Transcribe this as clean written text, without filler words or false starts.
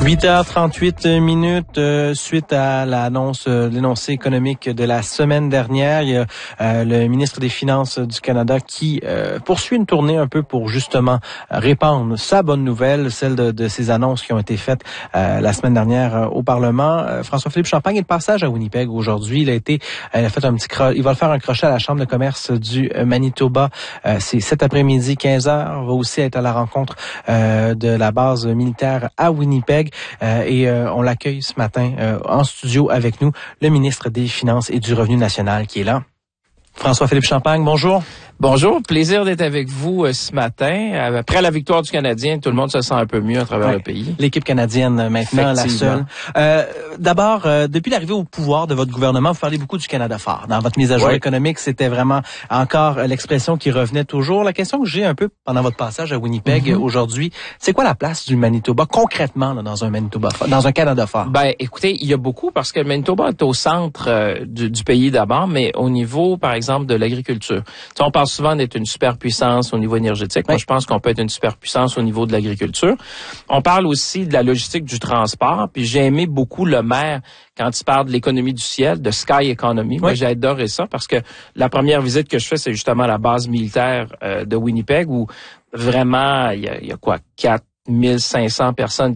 8h38 suite à l'énoncé économique de la semaine dernière. Il y a le ministre des Finances du Canada qui poursuit une tournée un peu pour justement répandre sa bonne nouvelle, celle de ces annonces qui ont été faites la semaine dernière au Parlement. François-Philippe Champagne est de passage à Winnipeg aujourd'hui. Il va faire un crochet à la Chambre de commerce du Manitoba. C'est cet après-midi, 15h. Il va aussi être à la rencontre de la base militaire à Winnipeg. On l'accueille ce matin en studio avec nous, le ministre des Finances et du Revenu national qui est là. François-Philippe Champagne, bonjour. Bonjour, plaisir d'être avec vous ce matin. Après la victoire du Canadien, tout le monde se sent un peu mieux à travers le pays. L'équipe canadienne maintenant, la seule. D'abord, depuis l'arrivée au pouvoir de votre gouvernement, vous parlez beaucoup du Canada fort. Dans votre mise à jour économique, c'était vraiment encore l'expression qui revenait toujours. La question que j'ai un peu pendant votre passage à Winnipeg aujourd'hui, c'est quoi la place du Manitoba concrètement là, dans un Canada fort? Ben, écoutez, il y a beaucoup parce que le Manitoba est au centre du pays d'abord, mais au niveau, par exemple, de l'agriculture. T'sais, on parle souvent d'être une superpuissance au niveau énergétique. Moi, je pense qu'on peut être une superpuissance au niveau de l'agriculture. On parle aussi de la logistique du transport. Puis j'ai aimé beaucoup le maire quand il parle de l'économie du ciel, de Sky Economy. Moi, j'ai adoré ça parce que la première visite que je fais, c'est justement la base militaire de Winnipeg où vraiment, il y a 4500 personnes